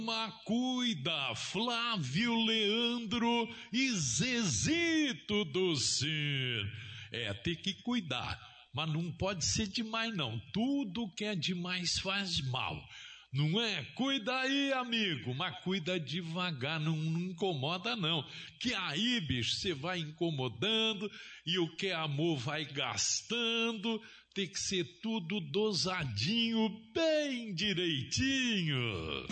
Cuida, Flávio, Leandro e Zezito do Ser. Tem que cuidar, mas não pode ser demais não. Tudo que é demais faz mal. Não é? Cuida aí, amigo, mas cuida devagar, não incomoda não. Que aí, bicho, você vai incomodando e o que é amor vai gastando. Tem que ser tudo dosadinho, bem direitinho.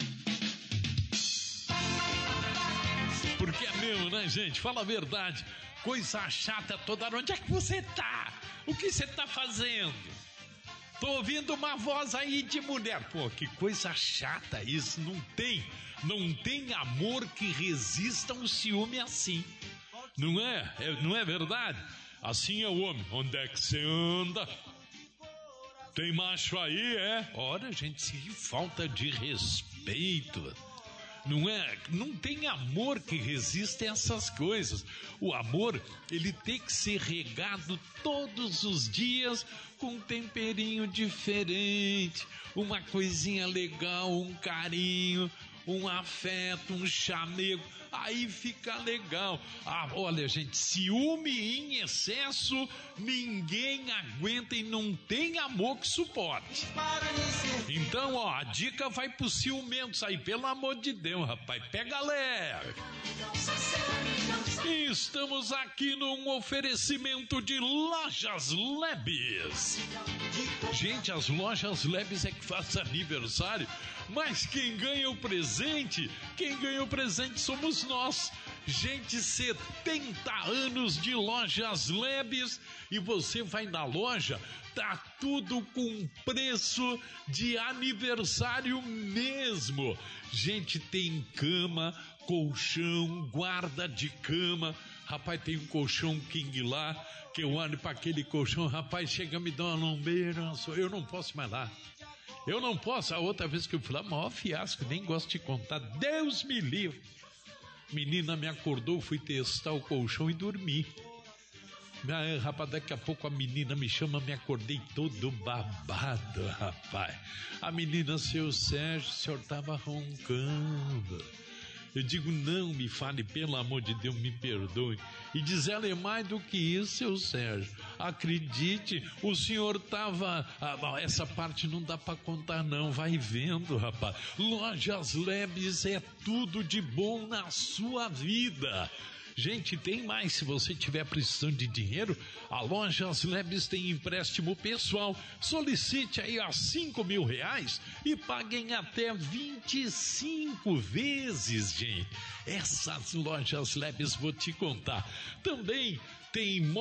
Porque é mesmo, né, gente? Fala a verdade. Coisa chata toda hora. Onde é que você tá? O que você tá fazendo? Tô ouvindo uma voz aí de mulher. Pô, que coisa chata isso. Não tem amor que resista a um ciúme assim. Não é verdade? Assim é o homem. Onde é que você anda? Tem macho aí, é? Ora, gente, que falta de respeito. Não tem amor que resista a essas coisas. O amor, ele tem que ser regado todos os dias com um temperinho diferente, uma coisinha legal, um carinho, um afeto, um chamego, aí fica legal. Olha, gente, ciúme em excesso ninguém aguenta e não tem amor que suporte. Então, a dica vai pros ciumentos aí, pelo amor de Deus, rapaz, pega leve. E estamos aqui num oferecimento de Lojas Lebes. Gente, as Lojas Lebes é que faz aniversário, mas quem ganha o presente somos nós. Gente, 70 anos de Lojas Lebes, e você vai na loja, tá tudo com preço de aniversário mesmo. Gente, tem cama, colchão, guarda de cama. Rapaz, tem um colchão King lá, que eu olho para aquele colchão, rapaz, chega a me dar uma lombeira, eu não posso mais lá. Eu não posso. A outra vez que eu fui lá, maior fiasco, nem gosto de contar, Deus me livre. Menina me acordou, fui testar o colchão e dormi. Rapaz, daqui a pouco a menina me chama, me acordei todo babado, rapaz. A menina, seu Sérgio, o senhor tava roncando. Eu digo, não me fale, pelo amor de Deus, me perdoe. E diz ela, é mais do que isso, seu Sérgio. Acredite, o senhor tava... essa parte não dá pra contar não, vai vendo, rapaz. Lojas Lebes é tudo de bom na sua vida. Gente, tem mais, se você tiver precisando de dinheiro, a Lojas Lebes tem empréstimo pessoal. Solicite aí a R$5.000 e paguem até 25 vezes, gente. Essas Lojas Lebes, vou te contar. Também tem